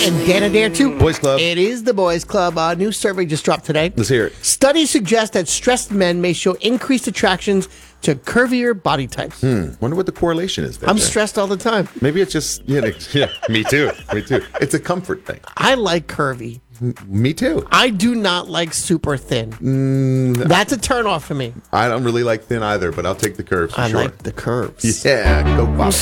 and Dan Adair too. Boys Club. It is the Boys Club. A new survey just dropped today. Let's hear it. Studies suggest that stressed men may show increased attractions to curvier body types. Wonder what the correlation is there. I'm stressed all the time. Maybe it's just, yeah, me too. Me too. It's a comfort thing. I like curvy. Me too. I do not like super thin. That's a turnoff for me. I don't really like thin either, but I'll take the curves for I sure. like the curves. Yeah, go pop.